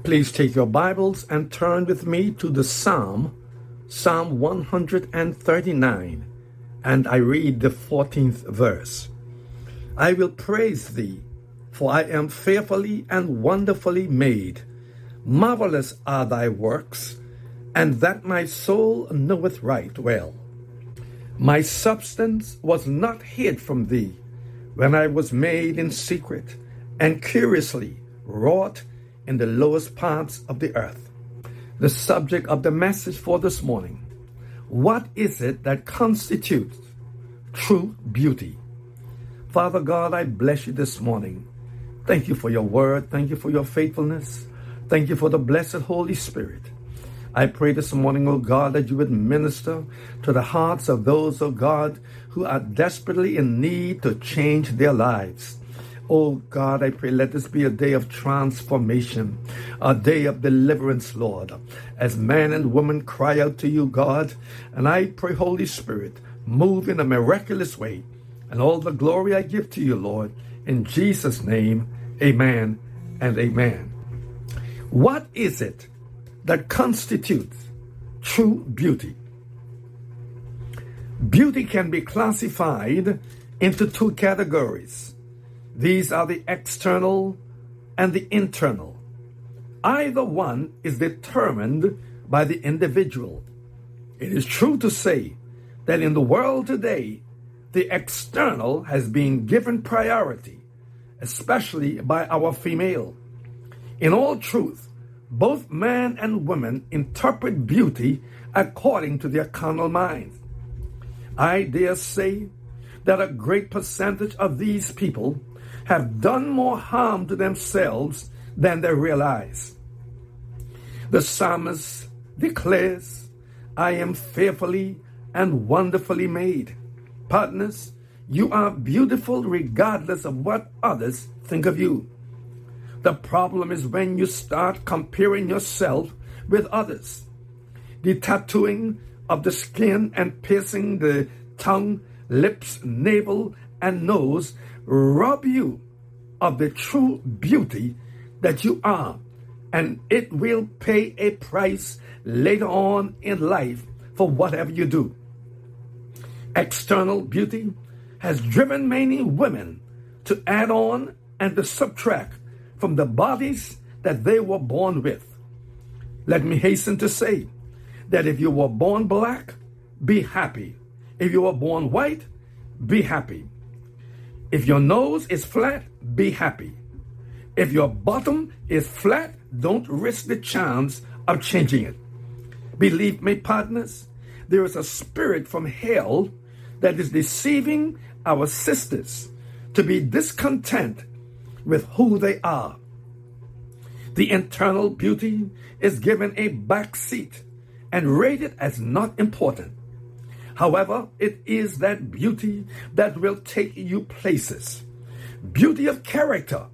Please take your Bibles and turn with me to the Psalm 139, and I read the 14th verse. I will praise thee, for I am fearfully and wonderfully made. Marvelous are thy works, and that my soul knoweth right well. My substance was not hid from thee, when I was made in secret, and curiously wrought in the lowest parts of the earth. The subject of the message for this morning: what is it that constitutes true beauty? Father God, I bless you this morning. Thank you for your word. Thank you for your faithfulness. Thank you for the blessed Holy Spirit. I pray this morning, O God, that you would minister to the hearts of those, O God, who are desperately in need to change their lives. Oh God, I pray, let this be a day of transformation, a day of deliverance, Lord, as man and woman cry out to you, God. And I pray, Holy Spirit, move in a miraculous way. And all the glory I give to you, Lord, in Jesus' name, amen and amen. What is it that constitutes true beauty? Beauty can be classified into two categories. These are the external and the internal. Either one is determined by the individual. It is true to say that in the world today, the external has been given priority, especially by our female. In all truth, both man and woman interpret beauty according to their carnal minds. I dare say that a great percentage of these people have done more harm to themselves than they realize. The psalmist declares, I am fearfully and wonderfully made. Partners, you are beautiful regardless of what others think of you. The problem is when you start comparing yourself with others. The tattooing of the skin and piercing the tongue, lips, navel, and nose rob you of the true beauty that you are, and it will pay a price later on in life for whatever you do. External beauty has driven many women to add on and to subtract from the bodies that they were born with. Let me hasten to say that if you were born black, be happy. If you were born white, be happy. If your nose is flat, be happy. If your bottom is flat, don't risk the chance of changing it. Believe me, partners, there is a spirit from hell that is deceiving our sisters to be discontent with who they are. The internal beauty is given a back seat and rated as not important. However, it is that beauty that will take you places. Beauty of character